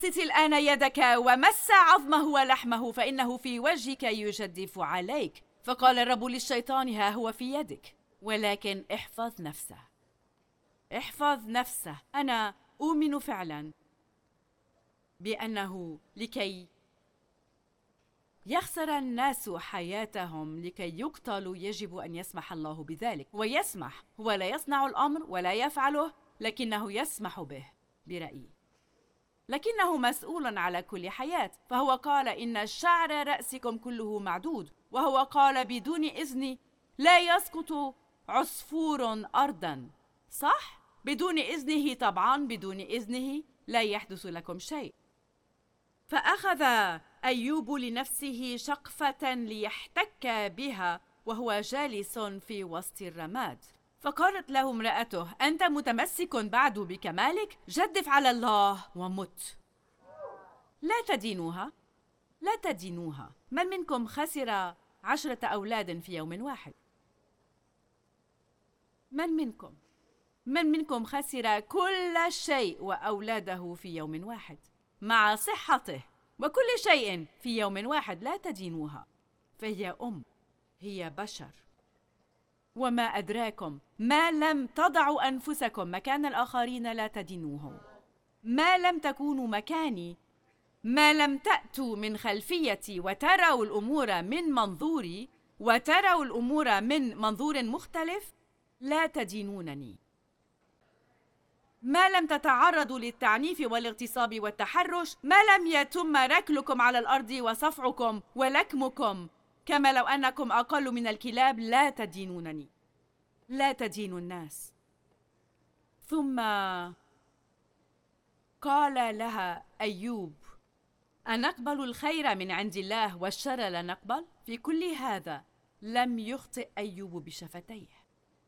بسط الآن يدك ومس عظمه ولحمه فإنه في وجهك يجدف عليك. فقال الرب للشيطان: ها هو في يدك، ولكن احفظ نفسه. احفظ نفسه. أنا أؤمن فعلا بأنه لكي يخسر الناس حياتهم لكي يقتلوا يجب أن يسمح الله بذلك. ويسمح، هو لا يصنع الأمر ولا يفعله، لكنه يسمح به برأيي. لكنه مسؤول على كل حياة. فهو قال: إن شعر رأسكم كله معدود. وهو قال: بدون إذني لا يسقط عصفور أرضا. صح؟ بدون إذنه طبعا، بدون إذنه لا يحدث لكم شيء. فأخذ أيوب لنفسه شقفة ليحتك بها وهو جالس في وسط الرماد. فقالت له امرأته: أنت متمسك بعد بكمالك؟ جدف على الله ومت. لا تدينوها، لا تدينوها. من منكم خسر 10 أولاد في يوم واحد؟ من منكم خسر كل شيء وأولاده في يوم واحد مع صحته وكل شيء في يوم واحد؟ لا تدينوها، فهي هي بشر. وما أدراكم، ما لم تضعوا أنفسكم مكان الآخرين لا تدينوهم. ما لم تكونوا مكاني، ما لم تأتوا من خلفيتي وتروا الأمور من منظوري وتروا الأمور من منظور مختلف، لا تدينونني. ما لم تتعرضوا للتعنيف والاغتصاب والتحرش، ما لم يتم ركلكم على الأرض وصفعكم ولكمكم كما لو أنكم أقل من الكلاب، لا تدينونني، لا تدينوا الناس. ثم قال لها أيوب: أنقبل الخير من عند الله والشر لا نقبل؟ في كل هذا لم يخطئ أيوب بشفتيه.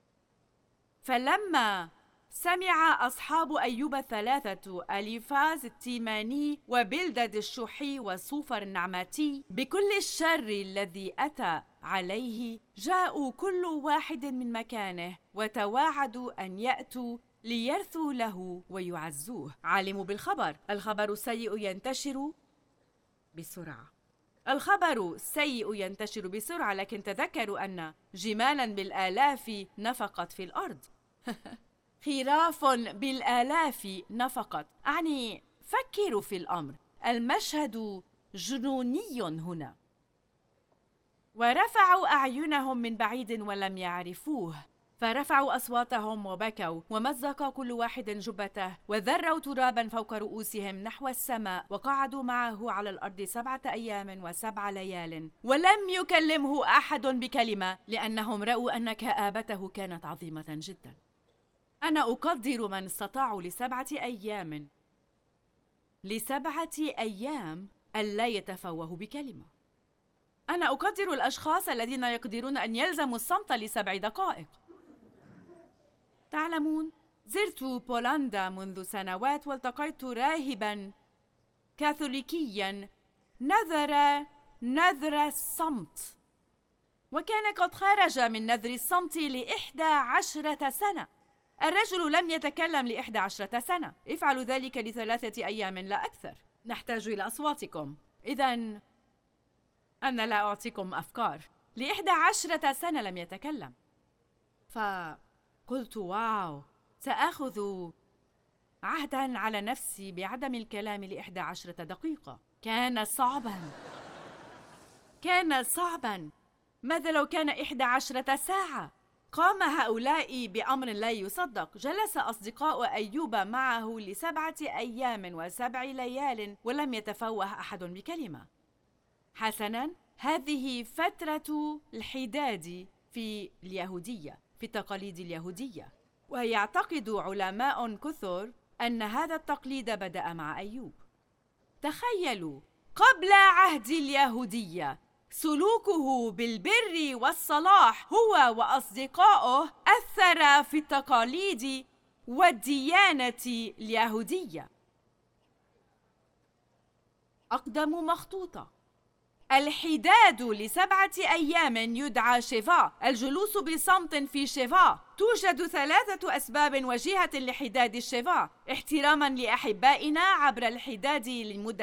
فلما سمع أصحاب أيوب 3 أليفاز التيماني وبلدد الشحي وصوفر النعماتي بكل الشر الذي أتى عليه، جاءوا كل واحد من مكانه وتواعدوا أن يأتوا ليرثوا له ويعزوه. علموا بالخبر. الخبر السيء ينتشر بسرعة. الخبر السيء ينتشر بسرعة، لكن تذكروا أن جمالا بالآلاف نفقت في الأرض. خراف بالآلاف نفقت. أعني فكروا في الأمر، المشهد جنوني هنا. ورفعوا أعينهم من بعيد ولم يعرفوه، فرفعوا أصواتهم وبكوا، ومزق كل واحد جبته، وذروا ترابا فوق رؤوسهم نحو السماء، وقعدوا معه على الأرض 7 أيام و7 ليال، ولم يكلمه أحد بكلمة، لأنهم رأوا أن كآبته كانت عظيمة جدا. أنا أقدر من استطاعوا ل7 أيام ألا يتفوه بكلمة. أنا أقدر الأشخاص الذين يقدرون أن يلزموا الصمت ل7 دقائق. تعلمون، زرت بولندا منذ سنوات والتقيت راهبا كاثوليكيا نذر الصمت، وكان قد خرج من نذر الصمت ل11 سنة. الرجل لم يتكلم ل11 سنة. افعلوا ذلك ل3 أيام لا أكثر. نحتاج إلى أصواتكم. إذن أنا لا أعطيكم أفكار. ل11 سنة لم يتكلم. فقلت: واو، سأخذ عهدا على نفسي بعدم الكلام ل11 دقيقة. كان صعبا. ماذا لو كان 11 ساعة؟ قام هؤلاء بأمر لا يصدق. جلس أصدقاء أيوب معه ل7 أيام و7 ليال ولم يتفوه أحد بكلمة. حسناً، هذه فترة الحداد في اليهودية، في التقاليد اليهودية، ويعتقد علماء كثر أن هذا التقليد بدأ مع أيوب. تخيلوا، قبل عهد اليهودية سلوكه بالبر والصلاح هو وأصدقائه أثر في التقاليد والديانة اليهودية. أقدم مخطوطة، الحداد ل7 أيام يدعى شيفا، الجلوس بصمت في شيفا. توجد 3 أسباب وجيهة لحداد الشيفا: احتراما لأحبائنا عبر الحداد لمدة